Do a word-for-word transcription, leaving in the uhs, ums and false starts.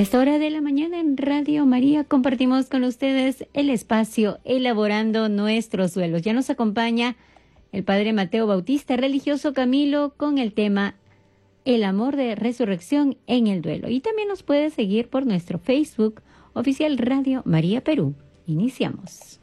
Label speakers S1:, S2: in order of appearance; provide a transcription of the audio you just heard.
S1: esta hora de la mañana en Radio María compartimos con ustedes el espacio Elaborando Nuestros Duelos. Ya nos acompaña el Padre Mateo Bautista, religioso Camilo, con el tema El amor de resurrección en el duelo. Y también nos puede seguir por nuestro Facebook oficial Radio María Perú. Iniciamos.